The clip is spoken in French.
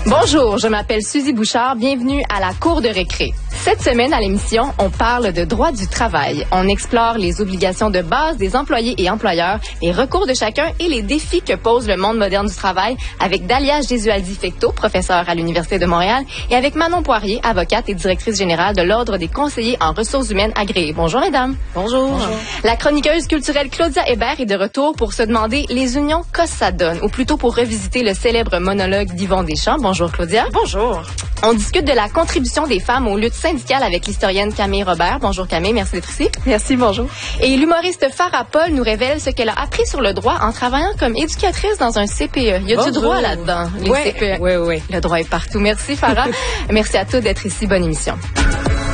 Bonjour, je m'appelle Suzy Bouchard. Bienvenue à la Cour de récré. Cette semaine, à l'émission, on parle de droit du travail. On explore les obligations de base des employés et employeurs, les recours de chacun et les défis que pose le monde moderne du travail avec Dalia Gesualdi-Fecteau, professeure à l'Université de Montréal, et avec Manon Poirier, avocate et directrice générale de l'Ordre des conseillers en ressources humaines agréées. Bonjour, mesdames. Bonjour. Bonjour. La chroniqueuse culturelle Claudia Hébert est de retour pour se demander les unions qu'est-ce ça donne, ou plutôt pour revisiter le célèbre monologue d'Yvon Deschamps. Bonjour, Claudia. Bonjour. On discute de la contribution des femmes aux luttes syndicales avec l'historienne Camille Robert. Bonjour Camille, merci d'être ici. Merci, bonjour. Et l'humoriste Farah Paul nous révèle ce qu'elle a appris sur le droit en travaillant comme éducatrice dans un CPE. Il y a du droit là-dedans, les CPE. Oui. Le droit est partout. Merci Farah. Merci à tous d'être ici. Bonne émission.